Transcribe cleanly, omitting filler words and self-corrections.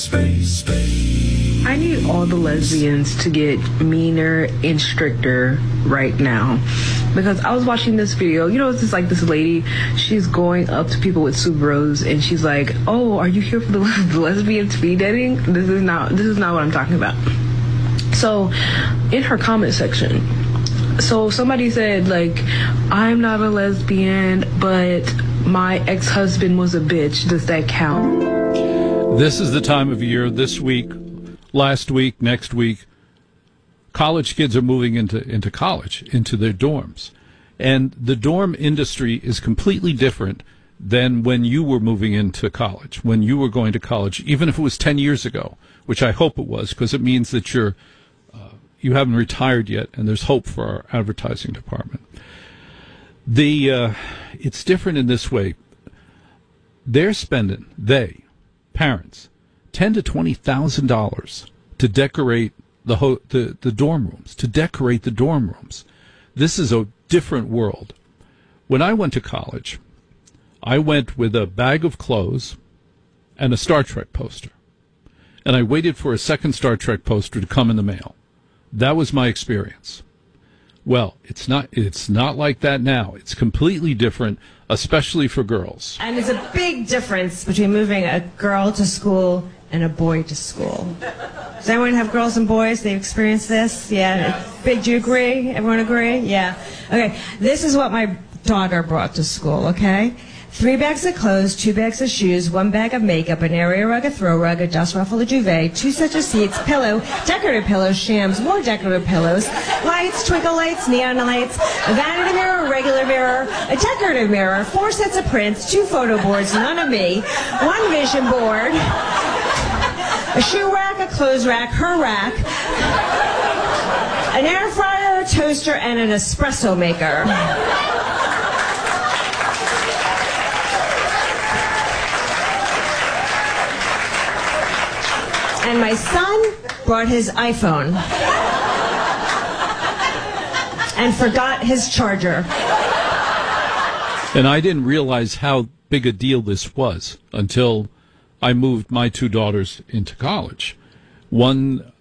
I need all the lesbians to get meaner and stricter right now. Because I was watching this video, it's just like this lady, she's going up to people with Subarus and she's like, "Oh, are you here for the lesbian speed dating?" This is not what I'm talking about. So, in her comment section, somebody said, like, "I'm not a lesbian, but my ex-husband was a bitch. Does that count?" This is the time of year, this week, last week, next week, college kids are moving into college, into their dorms. And the dorm industry is completely different than when you were moving into college, when you were going to college, even if it was 10 years ago, which I hope it was, because it means that you haven't retired yet, and there's hope for our advertising department. It's different in this way. They're spending, parents, $10,000 to $20,000 to decorate the dorm rooms, to decorate the dorm rooms. This is a different world. When I went to college, I went with a bag of clothes and a Star Trek poster. And I waited for a second Star Trek poster to come in the mail. That was my experience. Well, it's not like that now. It's completely different, especially for girls. And there's a big difference between moving a girl to school and a boy to school. Does anyone have girls and boys? They've experienced this? Yeah. Big, do you agree? Everyone agree? Yeah. Okay. This is what my daughter brought to school, okay? 3 bags of clothes, 2 bags of shoes, 1 bag of makeup, an area rug, a throw rug, a dust ruffle, a duvet, 2 sets of seats, pillow, decorative pillows, shams, more decorative pillows, lights, twinkle lights, neon lights, a vanity mirror, a regular mirror, a decorative mirror, 4 sets of prints, 2 photo boards, none of me, 1 vision board, a shoe rack, a clothes rack, her rack, an air fryer, a toaster, and an espresso maker. And my son brought his iPhone and forgot his charger. And I didn't realize how big a deal this was until I moved my 2 daughters into college. One